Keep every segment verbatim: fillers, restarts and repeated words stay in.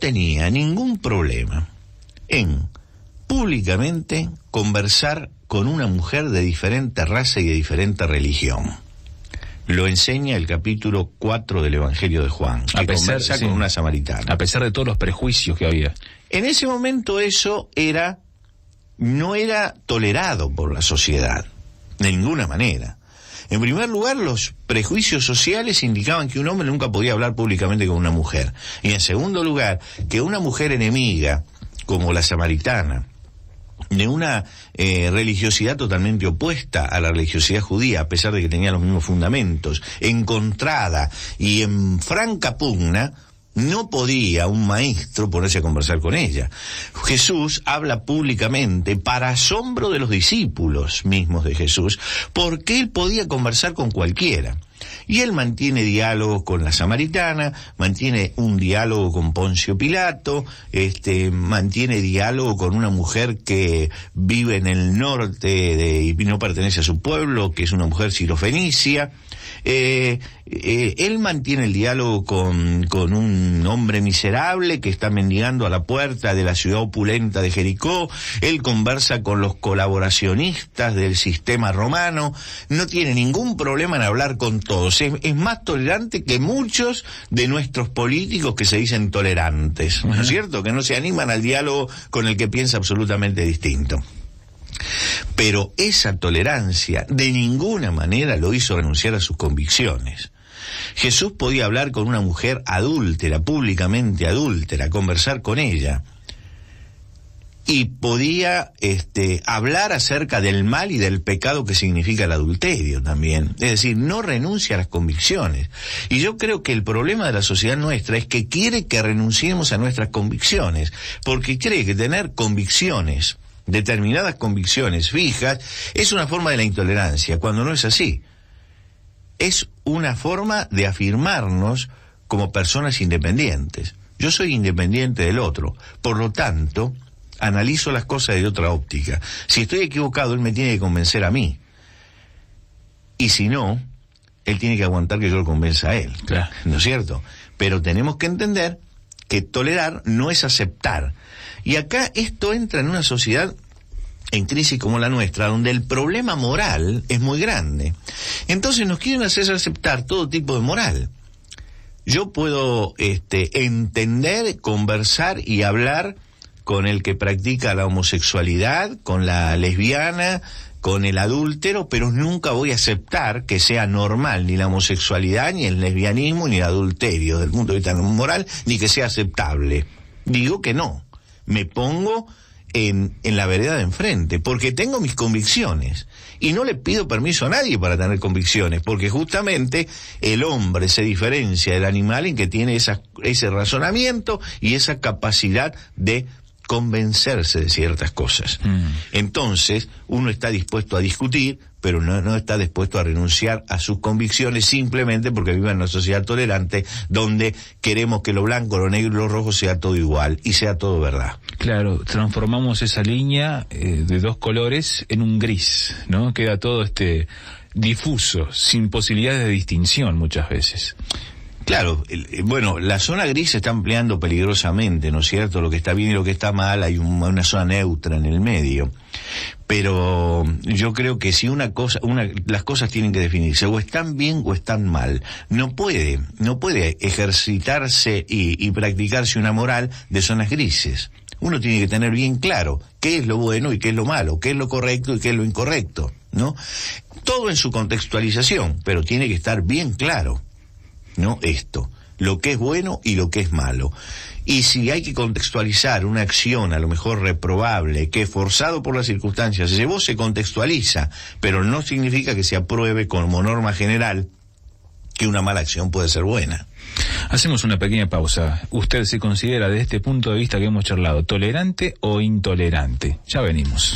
tenía ningún problema en públicamente conversar con una mujer de diferente raza y de diferente religión. Lo enseña el capítulo cuatro del Evangelio de Juan, que a pesar, conversa sí, con una samaritana. A pesar de todos los prejuicios que había. En ese momento eso era, no era tolerado por la sociedad, de ninguna manera. En primer lugar, los prejuicios sociales indicaban que un hombre nunca podía hablar públicamente con una mujer. Y en segundo lugar, que una mujer enemiga, como la samaritana, de una eh, religiosidad totalmente opuesta a la religiosidad judía, a pesar de que tenía los mismos fundamentos, encontrada y en franca pugna, no podía un maestro ponerse a conversar con ella. Jesús habla públicamente, para asombro de los discípulos mismos de Jesús, porque él podía conversar con cualquiera. Y él mantiene diálogo con la samaritana, mantiene un diálogo con Poncio Pilato, este, mantiene diálogo con una mujer que vive en el norte de, y no pertenece a su pueblo, que es una mujer sirofenicia. Eh, eh, él mantiene el diálogo con, con un hombre miserable que está mendigando a la puerta de la ciudad opulenta de Jericó. Él conversa con los colaboracionistas del sistema romano. No tiene ningún problema en hablar con todos. Es, es más tolerante que muchos de nuestros políticos que se dicen tolerantes, ¿no es cierto? Que no se animan al diálogo con el que piensa absolutamente distinto. Pero esa tolerancia de ninguna manera lo hizo renunciar a sus convicciones. Jesús podía hablar con una mujer adúltera, públicamente adúltera, conversar con ella, y podía este, hablar acerca del mal y del pecado que significa el adulterio también. Es decir, no renuncia a las convicciones. Y yo creo que el problema de la sociedad nuestra es que quiere que renunciemos a nuestras convicciones, porque cree que tener convicciones, determinadas convicciones fijas, es una forma de la intolerancia, cuando no es así. Es una forma de afirmarnos como personas independientes. Yo soy independiente del otro, por lo tanto, analizo las cosas de otra óptica. Si estoy equivocado, él me tiene que convencer a mí. Y si no, él tiene que aguantar que yo lo convenza a él. Claro. ¿No es cierto? Pero tenemos que entender que tolerar no es aceptar. Y acá esto entra en una sociedad en crisis como la nuestra, donde el problema moral es muy grande. Entonces nos quieren hacer aceptar todo tipo de moral. Yo puedo este, entender, conversar y hablar con el que practica la homosexualidad, con la lesbiana, con el adúltero, pero nunca voy a aceptar que sea normal ni la homosexualidad, ni el lesbianismo, ni el adulterio, desde el punto de vista moral, ni que sea aceptable. Digo que no. Me pongo en, en la vereda de enfrente, porque tengo mis convicciones, y no le pido permiso a nadie para tener convicciones, porque justamente el hombre se diferencia del animal en que tiene esa, ese razonamiento y esa capacidad de convencerse de ciertas cosas. Mm. Entonces, uno está dispuesto a discutir, pero no, no está dispuesto a renunciar a sus convicciones simplemente porque vive en una sociedad tolerante donde queremos que lo blanco, lo negro y lo rojo sea todo igual y sea todo verdad. Claro, transformamos esa línea eh, de dos colores en un gris, ¿no? Queda todo este difuso, sin posibilidades de distinción muchas veces. Claro, el, bueno, la zona gris se está ampliando peligrosamente, ¿no es cierto? Lo que está bien y lo que está mal, hay un, una zona neutra en el medio. Pero yo creo que si una cosa, una, las cosas tienen que definirse, o están bien o están mal. No puede, no puede ejercitarse y, y practicarse una moral de zonas grises. Uno tiene que tener bien claro qué es lo bueno y qué es lo malo, qué es lo correcto y qué es lo incorrecto, ¿no? Todo en su contextualización, pero tiene que estar bien claro. No esto, lo que es bueno y lo que es malo. Y si hay que contextualizar una acción a lo mejor reprobable, que forzado por las circunstancias se llevó, se contextualiza, pero no significa que se apruebe como norma general que una mala acción puede ser buena. Hacemos una pequeña pausa. ¿Usted se considera desde este punto de vista que hemos charlado tolerante o intolerante? Ya venimos.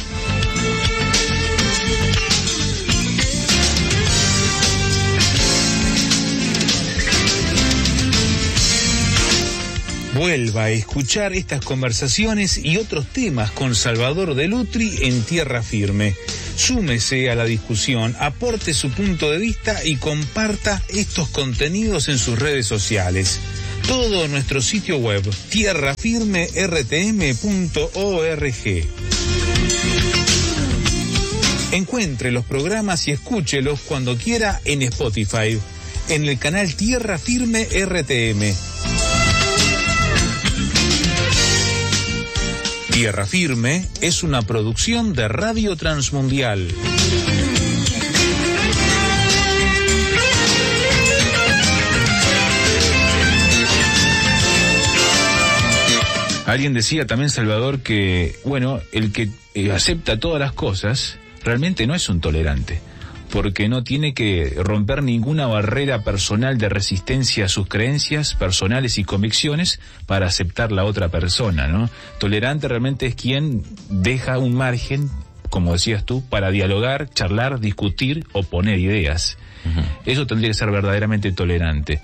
Vuelva a escuchar estas conversaciones y otros temas con Salvador Delutri en Tierra Firme. Súmese a la discusión, aporte su punto de vista y comparta estos contenidos en sus redes sociales. todo nuestro sitio web tierra firme r t m punto org. Encuentre los programas y escúchelos cuando quiera en Spotify, en el canal Tierra Firme R T M. Tierra Firme es una producción de Radio Transmundial. Alguien decía también, Salvador, que, bueno, el que eh, acepta todas las cosas realmente no es un tolerante, porque no tiene que romper ninguna barrera personal de resistencia a sus creencias personales y convicciones para aceptar la otra persona, ¿no? Tolerante realmente es quien deja un margen, como decías tú, para dialogar, charlar, discutir, oponer ideas. Uh-huh. Eso tendría que ser verdaderamente tolerante.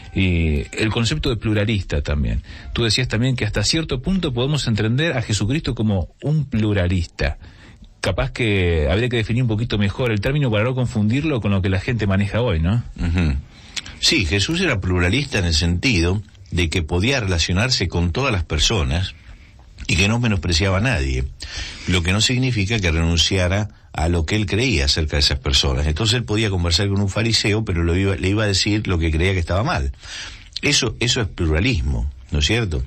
Y el concepto de pluralista también. Tú decías también que hasta cierto punto podemos entender a Jesucristo como un pluralista. Capaz que habría que definir un poquito mejor el término para no confundirlo con lo que la gente maneja hoy, ¿no? Uh-huh. Sí, Jesús era pluralista en el sentido de que podía relacionarse con todas las personas y que no menospreciaba a nadie, lo que no significa que renunciara a lo que él creía acerca de esas personas. Entonces él podía conversar con un fariseo, pero lo iba, le iba a decir lo que creía que estaba mal. Eso, eso es pluralismo, ¿no es cierto?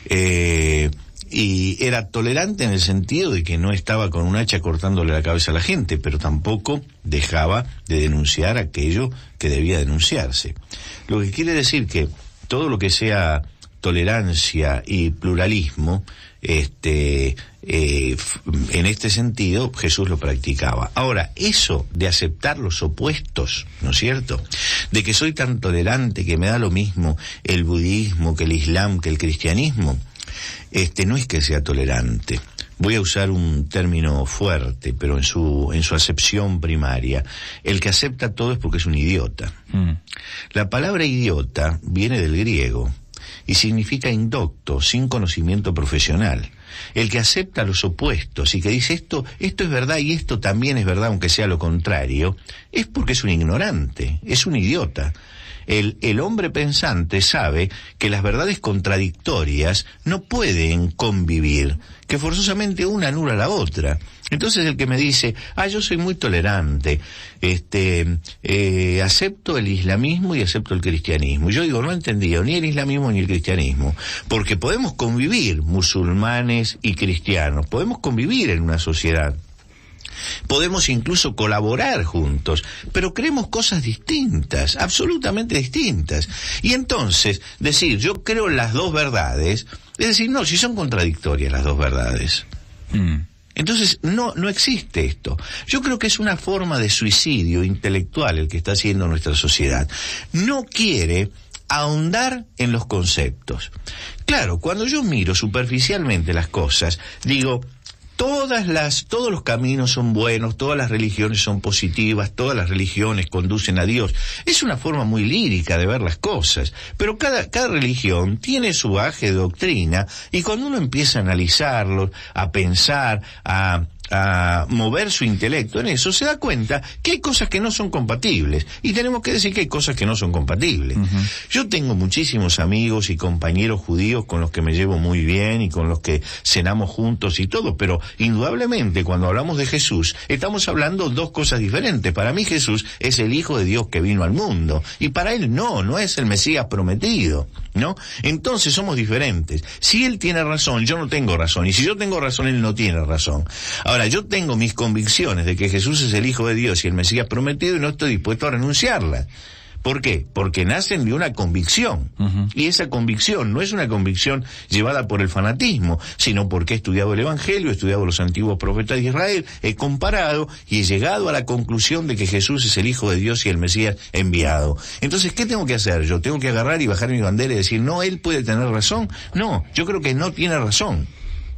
Eh, y era tolerante en el sentido de que no estaba con un hacha cortándole la cabeza a la gente, pero tampoco dejaba de denunciar aquello que debía denunciarse. Lo que quiere decir que todo lo que sea tolerancia y pluralismo, este, eh, en este sentido Jesús lo practicaba. Ahora, eso de aceptar los opuestos, ¿no es cierto?, de que soy tan tolerante que me da lo mismo el budismo que el islam que el cristianismo, este, no es que sea tolerante. Voy a usar un término fuerte, pero en su en su acepción primaria. El que acepta todo es porque es un idiota. Mm. La palabra idiota viene del griego y significa indocto, sin conocimiento profesional. El que acepta los opuestos y que dice esto, esto es verdad y esto también es verdad, aunque sea lo contrario, es porque es un ignorante, es un idiota. El, el hombre pensante sabe que las verdades contradictorias no pueden convivir, que forzosamente una anula a la otra. Entonces el que me dice, ah, yo soy muy tolerante, este, eh, acepto el islamismo y acepto el cristianismo. Yo digo, no he entendido ni el islamismo ni el cristianismo, porque podemos convivir musulmanes y cristianos, podemos convivir en una sociedad. Podemos incluso colaborar juntos, pero creemos cosas distintas, absolutamente distintas. Y entonces, decir, yo creo las dos verdades, es decir, no, si son contradictorias las dos verdades. Mm. Entonces, no, no existe esto. Yo creo que es una forma de suicidio intelectual el que está haciendo nuestra sociedad. No quiere ahondar en los conceptos. Claro, cuando yo miro superficialmente las cosas, digo, Todas las, todos los caminos son buenos, todas las religiones son positivas, todas las religiones conducen a Dios. Es una forma muy lírica de ver las cosas, pero cada, cada religión tiene su baje de doctrina y cuando uno empieza a analizarlo, a pensar, a... a mover su intelecto en eso, se da cuenta que hay cosas que no son compatibles y tenemos que decir que hay cosas que no son compatibles. Uh-huh. Yo tengo muchísimos amigos y compañeros judíos con los que me llevo muy bien y con los que cenamos juntos y todo, pero indudablemente cuando hablamos de Jesús estamos hablando dos cosas diferentes. Para mí Jesús es el Hijo de Dios que vino al mundo y para él no, no es el Mesías prometido, ¿no? Entonces somos diferentes. Si él tiene razón, yo no tengo razón, y si yo tengo razón, él no tiene razón. Ahora, yo tengo mis convicciones de que Jesús es el Hijo de Dios y el Mesías prometido y no estoy dispuesto a renunciarlas. ¿Por qué? Porque nacen de una convicción. Uh-huh. Y esa convicción no es una convicción llevada por el fanatismo, sino porque he estudiado el Evangelio, he estudiado los antiguos profetas de Israel, he comparado y he llegado a la conclusión de que Jesús es el Hijo de Dios y el Mesías enviado. Entonces, ¿qué tengo que hacer? ¿Yo tengo que agarrar y bajar mi bandera y decir, no, él puede tener razón? No, yo creo que no tiene razón.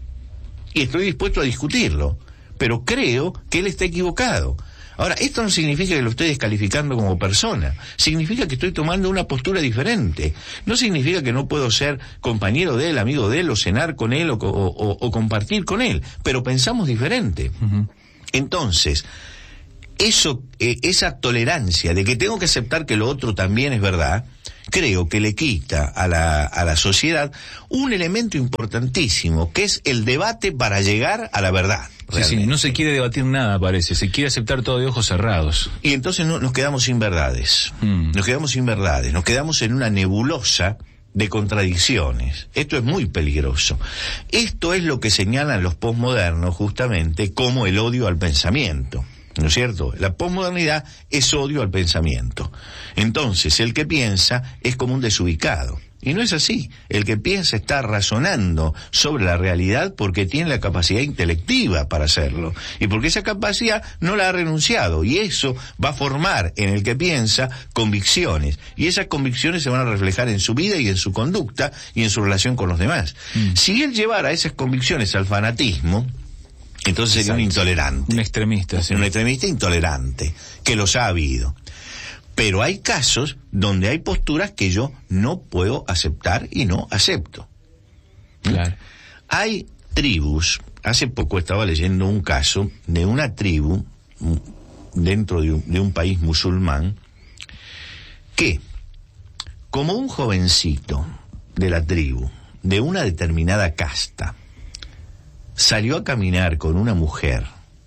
Y estoy dispuesto a discutirlo, pero creo que él está equivocado. Ahora, esto no significa que lo estoy descalificando como persona, significa que estoy tomando una postura diferente. No significa que no puedo ser compañero de él, amigo de él, o cenar con él, o, o, o compartir con él, pero pensamos diferente. Uh-huh. Entonces, eso, eh, esa tolerancia de que tengo que aceptar que lo otro también es verdad, creo que le quita a la, a la sociedad un elemento importantísimo, que es el debate para llegar a la verdad. Sí, sí, no se quiere debatir nada, parece, se quiere aceptar todo de ojos cerrados. Y entonces no, nos quedamos sin verdades, mm. nos quedamos sin verdades, nos quedamos en una nebulosa de contradicciones. Esto es muy peligroso. Esto es lo que señalan los posmodernos justamente como el odio al pensamiento, ¿no es cierto? La posmodernidad es odio al pensamiento. Entonces, el que piensa es como un desubicado. Y no es así. El que piensa está razonando sobre la realidad porque tiene la capacidad intelectiva para hacerlo. Y porque esa capacidad no la ha renunciado. Y eso va a formar en el que piensa convicciones. Y esas convicciones se van a reflejar en su vida y en su conducta y en su relación con los demás. Mm. Si él llevara esas convicciones al fanatismo, entonces sería Exacto. un intolerante. Un extremista, sí. Un extremista intolerante, que los ha habido. Pero hay casos donde hay posturas que yo no puedo aceptar y no acepto. Claro. Hay tribus, hace poco estaba leyendo un caso de una tribu dentro de un, de un país musulmán que, como un jovencito de la tribu, de una determinada casta, salió a caminar con una mujer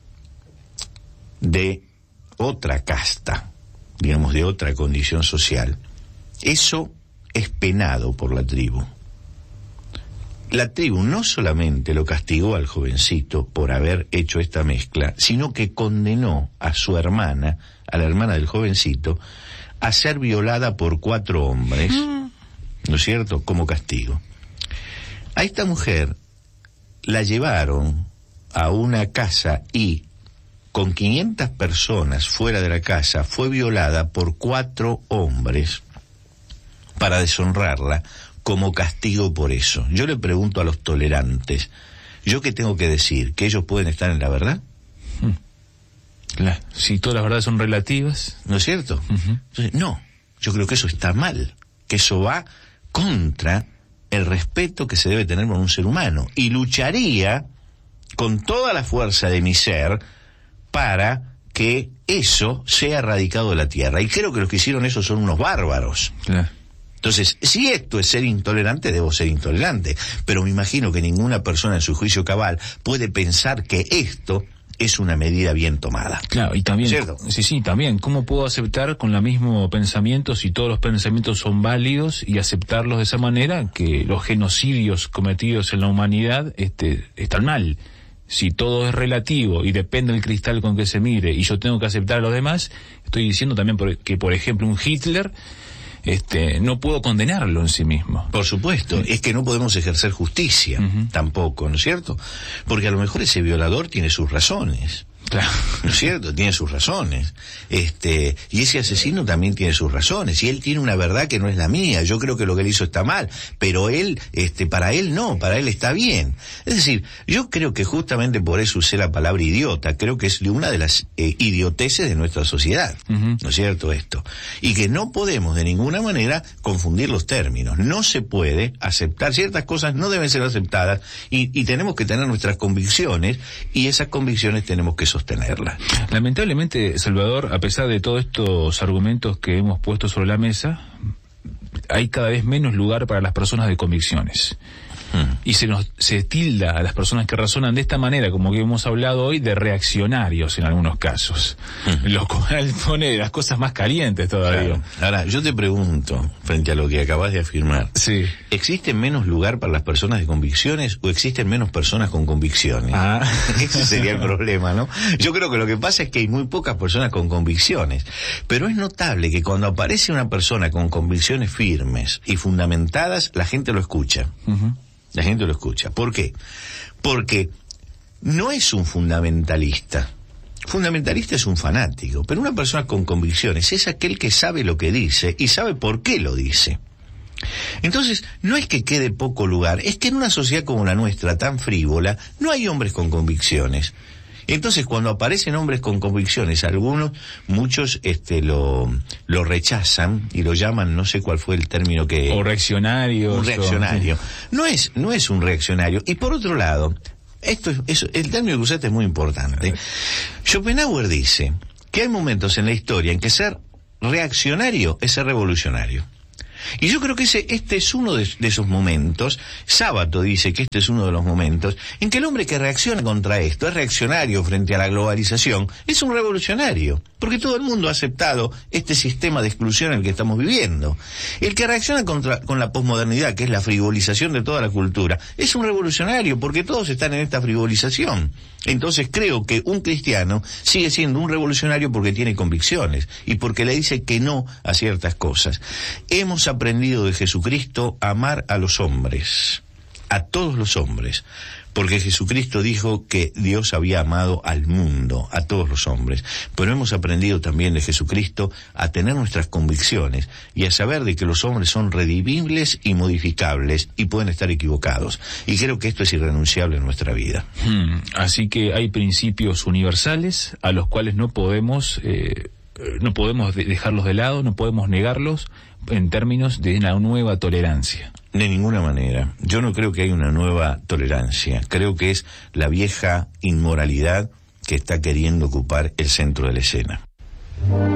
de otra casta, digamos, de otra condición social, eso es penado por la tribu. La tribu no solamente lo castigó al jovencito por haber hecho esta mezcla, sino que condenó a su hermana, a la hermana del jovencito, a ser violada por cuatro hombres, ¿no es cierto?, como castigo. A esta mujer la llevaron a una casa y con quinientas personas fuera de la casa, fue violada por cuatro hombres para deshonrarla como castigo por eso. Yo le pregunto a los tolerantes, ¿yo qué tengo que decir? ¿Que ellos pueden estar en la verdad? Claro. Si todas las verdades son relativas. ¿No es cierto? Uh-huh. Entonces, no, yo creo que eso está mal, que eso va contra el respeto que se debe tener por un ser humano. Y lucharía con toda la fuerza de mi ser para que eso sea erradicado de la tierra. Y creo que los que hicieron eso son unos bárbaros. Claro. Entonces, si esto es ser intolerante, debo ser intolerante. Pero me imagino que ninguna persona en su juicio cabal puede pensar que esto es una medida bien tomada. Claro, y también, ¿cierto? Sí, sí, también, ¿cómo puedo aceptar con el mismo pensamiento si todos los pensamientos son válidos y aceptarlos de esa manera que los genocidios cometidos en la humanidad este, están mal? Si todo es relativo y depende del cristal con que se mire y yo tengo que aceptar a los demás, estoy diciendo también por, que, por ejemplo, un Hitler, este, no puedo condenarlo en sí mismo. Por supuesto, sí. Es que no podemos ejercer justicia, uh-huh. tampoco, ¿no es cierto? Porque a lo mejor ese violador tiene sus razones. Claro. ¿No es cierto? Tiene sus razones. Este, y ese asesino también tiene sus razones. Y él tiene una verdad que no es la mía. Yo creo que lo que él hizo está mal. Pero él, este, para él no, para él está bien. Es decir, yo creo que justamente por eso usé la palabra idiota. Creo que es una de las eh, idioteces de nuestra sociedad. Uh-huh. ¿No es cierto esto? Y que no podemos de ninguna manera confundir los términos. No se puede aceptar. Ciertas cosas no deben ser aceptadas. Y, y tenemos que tener nuestras convicciones. Y esas convicciones tenemos que sostenerla. Lamentablemente, Salvador, a pesar de todos estos argumentos que hemos puesto sobre la mesa, hay cada vez menos lugar para las personas de convicciones. Hmm. Y se nos se tilda a las personas que razonan de esta manera, como que hemos hablado hoy, de reaccionarios en algunos casos. Hmm. Lo cual pone las cosas más calientes todavía. Claro. Ahora, yo te pregunto, frente a lo que acabas de afirmar, sí. ¿existe menos lugar para las personas de convicciones o existen menos personas con convicciones? Ah. Ese sería el problema, ¿no? Yo creo que lo que pasa es que hay muy pocas personas con convicciones, pero es notable que cuando aparece una persona con convicciones firmes y fundamentadas, la gente lo escucha. Uh-huh. La gente lo escucha. ¿Por qué? Porque no es un fundamentalista. Fundamentalista es un fanático, pero una persona con convicciones es aquel que sabe lo que dice y sabe por qué lo dice. Entonces, no es que quede poco lugar, es que en una sociedad como la nuestra, tan frívola, no hay hombres con convicciones. Entonces, cuando aparecen hombres con convicciones, algunos, muchos, este, lo, lo rechazan y lo llaman, no sé cuál fue el término que... O reaccionarios. Un reaccionario. O... No es, no es un reaccionario. Y por otro lado, esto es, es, el término que usaste es muy importante. Schopenhauer dice que hay momentos en la historia en que ser reaccionario es ser revolucionario. Y yo creo que ese, este es uno de, de esos momentos. Sábato dice que este es uno de los momentos en que el hombre que reacciona contra esto, es reaccionario frente a la globalización, es un revolucionario, porque todo el mundo ha aceptado este sistema de exclusión en el que estamos viviendo. El que reacciona contra, con la posmodernidad, que es la frivolización de toda la cultura, es un revolucionario, porque todos están en esta frivolización. Entonces creo que un cristiano sigue siendo un revolucionario porque tiene convicciones y porque le dice que no a ciertas cosas. Hemos aprendido de Jesucristo a amar a los hombres, a todos los hombres, porque Jesucristo dijo que Dios había amado al mundo, a todos los hombres. Pero hemos aprendido también de Jesucristo a tener nuestras convicciones y a saber de que los hombres son redimibles y modificables y pueden estar equivocados. Y creo que esto es irrenunciable en nuestra vida. Hmm, así que hay principios universales a los cuales no podemos, eh, no podemos dejarlos de lado, no podemos negarlos en términos de una nueva tolerancia. De ninguna manera. Yo no creo que haya una nueva tolerancia. Creo que es la vieja inmoralidad que está queriendo ocupar el centro de la escena.